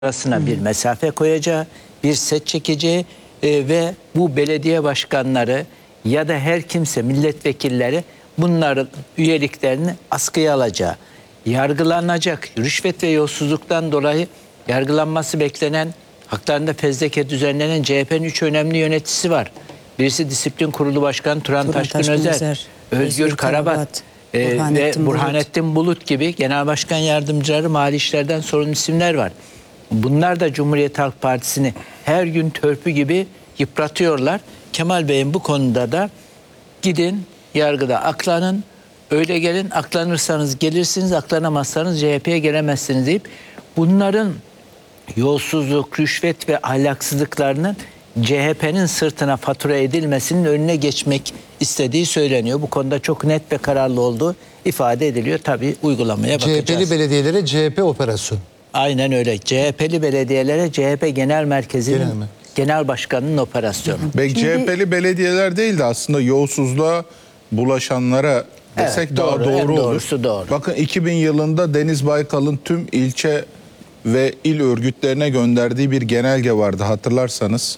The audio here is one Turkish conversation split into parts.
arasına bir mesafe koyacağı, bir set çekeceği ve bu belediye başkanları ya da her kimse milletvekilleri bunların üyeliklerini askıya alacağı, yargılanacak, rüşvet ve yolsuzluktan dolayı yargılanması beklenen, haklarında fezleke düzenlenen CHP'nin 3 önemli yöneticisi var. Birisi Disiplin Kurulu Başkanı Turan Taşkın Özer, Özgür Karabat ve Burhanettin Bulut gibi genel başkan yardımcıları, mali işlerden sorumlu isimler var. Bunlar da Cumhuriyet Halk Partisi'ni her gün törpü gibi yıpratıyorlar. Kemal Bey'in bu konuda da gidin yargıda aklanın, öyle gelin, aklanırsanız gelirsiniz, aklanamazsanız CHP'ye gelemezsiniz deyip bunların yolsuzluk, rüşvet ve ahlaksızlıklarının CHP'nin sırtına fatura edilmesinin önüne geçmek istediği söyleniyor. Bu konuda çok net ve kararlı olduğu ifade ediliyor. Tabii uygulamaya bakacağız. CHP'li belediyelere CHP operasyonu. Aynen öyle. CHP'li belediyelere CHP Genel Merkezi'nin genel başkanının operasyonu. Belki CHP'li belediyeler değil de aslında yolsuzluğa bulaşanlara desek Evet, daha doğru olur. Doğru. Bakın 2000 yılında Deniz Baykal'ın tüm ilçe ve il örgütlerine gönderdiği bir genelge vardı hatırlarsanız.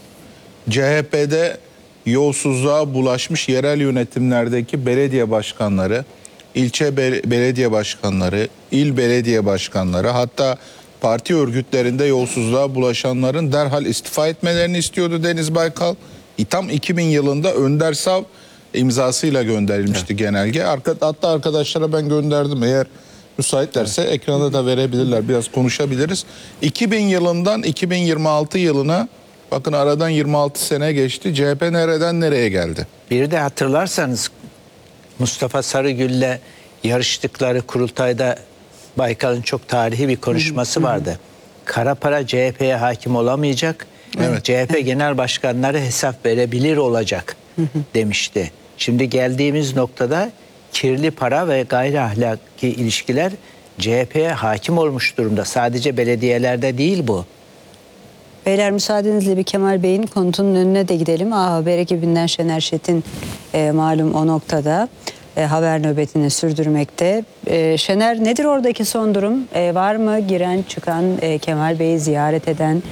CHP'de yolsuzluğa bulaşmış yerel yönetimlerdeki belediye başkanları, ilçe belediye başkanları, il belediye başkanları, hatta parti örgütlerinde yolsuzluğa bulaşanların derhal istifa etmelerini istiyordu Deniz Baykal. Tam 2000 yılında Önder Sav imzasıyla gönderilmişti genelge. Hatta arkadaşlara ben gönderdim, eğer müsaitlerse ekrana da verebilirler, biraz konuşabiliriz. 2000 yılından 2026 yılına bakın, aradan 26 sene geçti. CHP nereden nereye geldi? Bir de hatırlarsanız Mustafa Sarıgül'le yarıştıkları kurultayda Baykal'ın çok tarihi bir konuşması vardı. Kara para CHP'ye hakim olamayacak. Evet. CHP genel başkanları hesap verebilir olacak demişti. Şimdi geldiğimiz noktada kirli para ve gayri ahlaki ilişkiler CHP'ye hakim olmuş durumda. Sadece belediyelerde değil bu. Beyler, müsaadenizle bir Kemal Bey'in konutunun önüne de gidelim. Haber ekibinden Şener Şet'in malum o noktada haber nöbetini sürdürmekte. Şener, nedir oradaki son durum? Var mı giren çıkan, Kemal Bey'i ziyaret eden,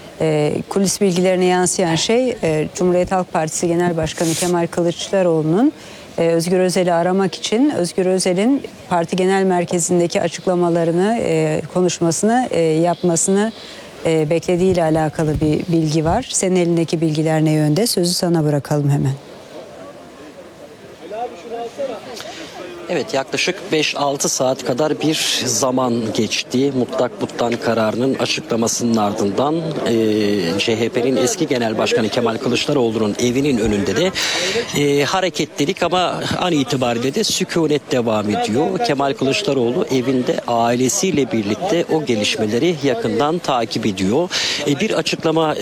kulis bilgilerine yansıyan şey Cumhuriyet Halk Partisi Genel Başkanı Kemal Kılıçdaroğlu'nun Özgür Özel'i aramak için Özgür Özel'in parti genel merkezindeki açıklamalarını, konuşmasını yapmasını beklediğiyle alakalı bir bilgi var. Senin elindeki bilgiler ne yönde? Sözü sana bırakalım hemen. Evet, yaklaşık 5-6 saat kadar bir zaman geçti. Mutlak Butlan kararının açıklamasının ardından CHP'nin eski genel başkanı Kemal Kılıçdaroğlu'nun evinin önünde de hareketlilik, ama an itibariyle de sükunet devam ediyor. Kemal Kılıçdaroğlu evinde ailesiyle birlikte o gelişmeleri yakından takip ediyor. Bir açıklama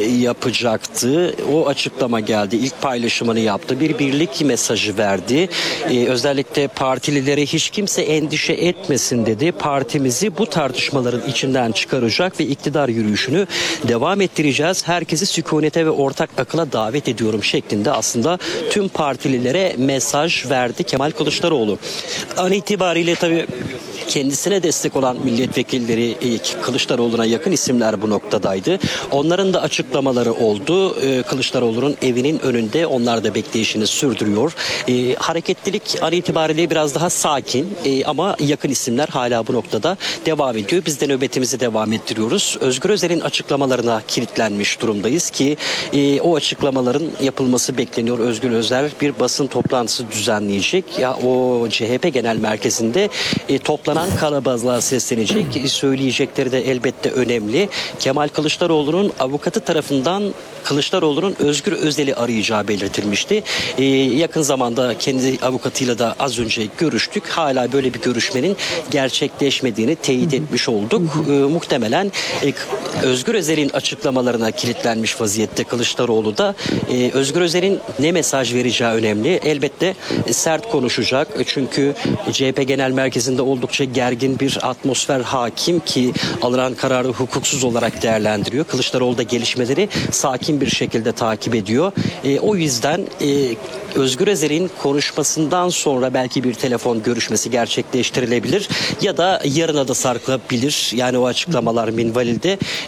yapacaktı. O açıklama geldi. İlk paylaşımını yaptı. Bir birlik mesajı verdi. Özellikle partililere hiç kimse endişe etmesin dedi. Partimizi bu tartışmaların içinden çıkaracak ve iktidar yürüyüşünü devam ettireceğiz. Herkesi sükunete ve ortak akıla davet ediyorum şeklinde aslında tüm partililere mesaj verdi Kemal Kılıçdaroğlu. An itibariyle tabii kendisine destek olan milletvekilleri, Kılıçdaroğlu'na yakın isimler bu noktadaydı. Onların da açıklamaları oldu. Kılıçdaroğlu'nun evinin önünde onlar da bekleyişini sürdürüyor. Hareketlilik an itibariyle biraz daha sakin ama yakın isimler hala bu noktada devam ediyor. Biz de nöbetimizi devam ettiriyoruz. Özgür Özel'in açıklamalarına kilitlenmiş durumdayız ki o açıklamaların yapılması bekleniyor. Özgür Özel bir basın toplantısı düzenleyecek. Ya o CHP Genel Merkezi'nde toplanan kalabalığa seslenecek. Söyleyecekleri de elbette önemli. Kemal Kılıçdaroğlu'nun avukatı tarafından Kılıçdaroğlu'nun Özgür Özel'i arayacağı belirtilmişti. Yakın zamanda kendi avukatıyla da az önce görüştük. Hala böyle bir görüşmenin gerçekleşmediğini teyit etmiş olduk. Muhtemelen Özgür Özel'in açıklamalarına kilitlenmiş vaziyette Kılıçdaroğlu da. Özgür Özel'in ne mesaj vereceği önemli. Elbette sert konuşacak. Çünkü CHP Genel Merkezi'nde oldukça gergin bir atmosfer hakim ki alınan kararı hukuksuz olarak değerlendiriyor. Kılıçdaroğlu da gelişmeleri sakin bir şekilde takip ediyor. O yüzden Özgür Özel'in konuşmasından sonra belki belki bir telefon görüşmesi gerçekleştirilebilir ya da yarına da sarkabilir. Yani o açıklamalar minvalinde.